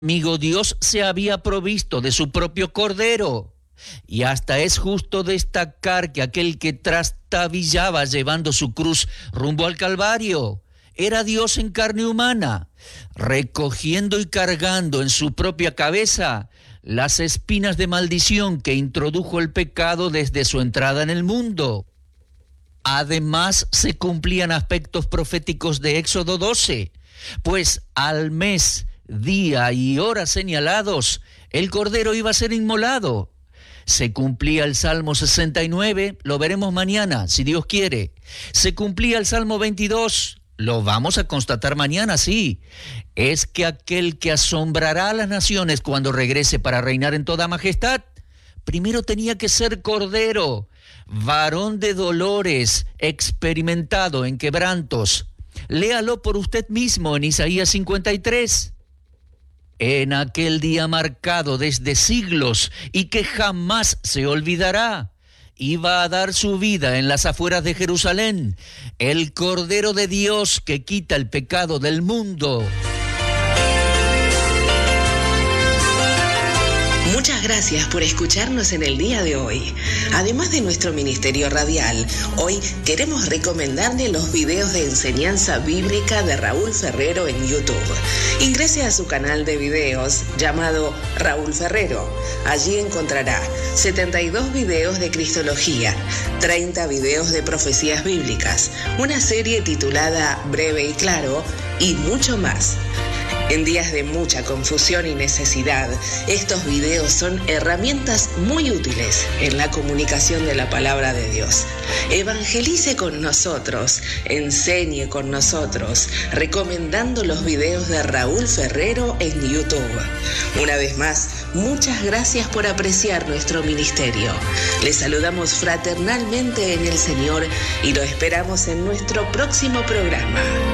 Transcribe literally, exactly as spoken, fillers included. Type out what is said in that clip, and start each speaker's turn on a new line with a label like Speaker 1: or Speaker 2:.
Speaker 1: amigo Dios se había provisto de su propio cordero. Y hasta es justo destacar que aquel que trastabillaba llevando su cruz rumbo al Calvario era Dios en carne humana, recogiendo y cargando en su propia cabeza las espinas de maldición que introdujo el pecado desde su entrada en el mundo. Además, se cumplían aspectos proféticos de Éxodo doce, pues al mes, día y hora señalados, el cordero iba a ser inmolado. Se cumplía el Salmo sesenta y nueve, lo veremos mañana, si Dios quiere. Se cumplía el Salmo veintidós, lo vamos a constatar mañana, sí. Es que aquel que asombrará a las naciones cuando regrese para reinar en toda majestad, primero tenía que ser cordero, varón de dolores, experimentado en quebrantos. Léalo por usted mismo en Isaías cincuenta y tres. En aquel día marcado desde siglos y que jamás se olvidará, iba a dar su vida en las afueras de Jerusalén, el Cordero de Dios que quita el pecado del mundo.
Speaker 2: Muchas gracias por escucharnos en el día de hoy. Además de nuestro ministerio radial, hoy queremos recomendarle los videos de enseñanza bíblica de Raúl Ferrero en YouTube. Ingrese a su canal de videos llamado Raúl Ferrero. Allí encontrará setenta y dos videos de Cristología, treinta videos de profecías bíblicas, una serie titulada Breve y Claro y mucho más. En días de mucha confusión y necesidad, estos videos son herramientas muy útiles en la comunicación de la palabra de Dios. Evangelice con nosotros, enseñe con nosotros, recomendando los videos de Raúl Ferrero en YouTube. Una vez más, muchas gracias por apreciar nuestro ministerio. Les saludamos fraternalmente en el Señor y lo esperamos en nuestro próximo programa.